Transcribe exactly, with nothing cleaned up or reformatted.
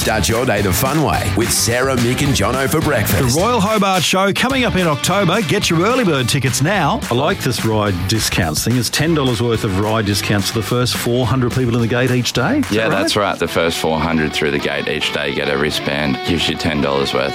Start your day the fun way with Sarah, Mick and Jono for breakfast. The Royal Hobart Show coming up in October. Get your early bird tickets now. I like this ride discounts thing. It's ten dollars worth of ride discounts for the first four hundred people in the gate each day. Is Yeah, that right? that's right. The first four hundred through the gate each day get a wristband. Gives you ten dollars worth.